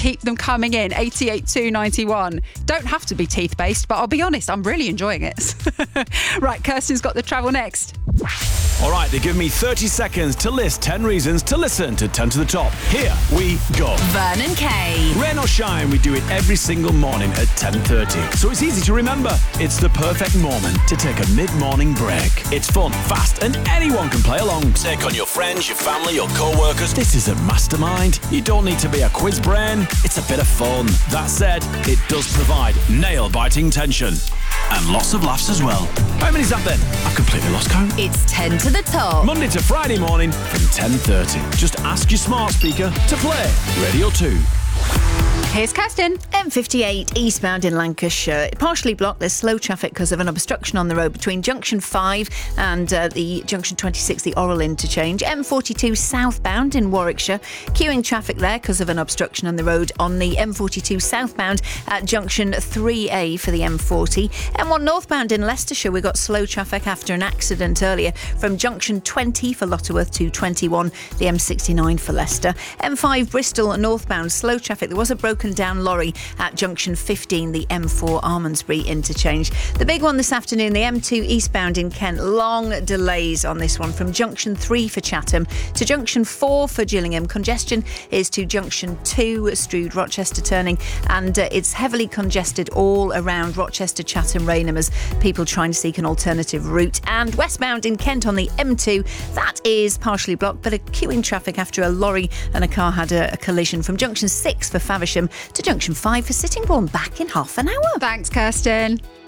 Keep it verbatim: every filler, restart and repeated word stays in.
Keep them coming in. eighty-eight two ninety-one. Don't have to be teeth-based, but I'll be honest, I'm really enjoying it. Right, Kirsten's got the travel next. All right, they give me thirty seconds to list ten reasons to listen to ten to the Top. Here we go. Vernon Kay. Rain or shine, we do it every single morning at ten thirty. So it's easy to remember. It's the perfect moment to take a mid-morning break. It's fun, fast, and anyone can play along. Take on your friends, your family, your co-workers. This isn't Mastermind. You don't need to be a quiz brain. It's a bit of fun. That said, it does provide nail-biting tension. And lots of laughs as well. How many's that then? I've completely lost count. It's ten to the Top. Monday to Friday morning from ten thirty. Just ask your smart speaker to play Radio two. Here's Kirsten. M fifty-eight eastbound in Lancashire. Partially blocked. There's slow traffic because of an obstruction on the road between Junction five and uh, the Junction twenty-six, the Orrell interchange. M forty-two southbound in Warwickshire. Queuing traffic there because of an obstruction on the road on the M forty-two southbound at Junction three A for the M forty. M one northbound in Leicestershire. We've got slow traffic after an accident earlier from Junction twenty for Lutterworth to twenty-one, the M sixty-nine for Leicester. M five Bristol northbound, slow traffic. There was a broken down lorry at Junction fifteen, the M four Almondsbury interchange. The big one this afternoon, the M two eastbound in Kent. Long delays on this one from Junction three for Chatham to Junction four for Gillingham. Congestion is to Junction two, Strood, Rochester turning, and uh, it's heavily congested all around Rochester, Chatham, Rainham as people trying to seek an alternative route. And westbound in Kent on the M two, that is partially blocked, but a queuing traffic after a lorry and a car had a, a collision from Junction six for Faversham to Junction five for Sittingbourne, back in half an hour. Thanks, Kirsten.